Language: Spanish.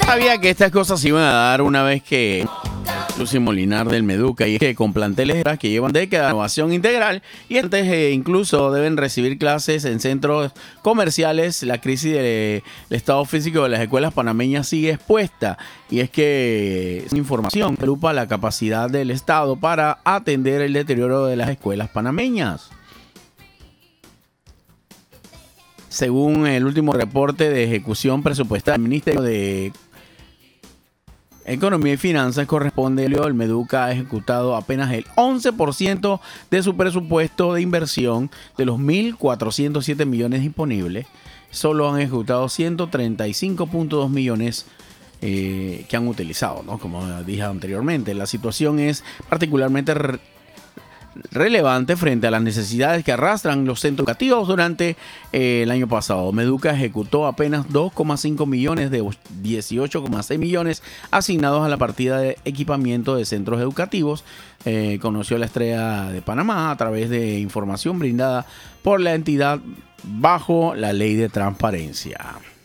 Sabía que estas cosas se iban a dar una vez que Lucy Molinar del Meduca, y es que con planteles que llevan décadas de innovación integral y antes incluso deben recibir clases en centros comerciales, la crisis del estado físico de las escuelas panameñas sigue expuesta, y es que es información que preocupa la capacidad del Estado para atender el deterioro de las escuelas panameñas. Según el último reporte de ejecución presupuestaria del Ministerio de Economía y Finanzas corresponde, el Meduca ha ejecutado apenas el 11% de su presupuesto de inversión. De los 1.407 millones disponibles, solo han ejecutado 135.2 millones que han utilizado, ¿no? Como dije anteriormente, la situación es particularmente relevante frente a las necesidades que arrastran los centros educativos durante el año pasado. Meduca ejecutó apenas 2,5 millones de 18,6 millones asignados a la partida de equipamiento de centros educativos, conoció la Estrella de Panamá a través de información brindada por la entidad bajo la ley de transparencia.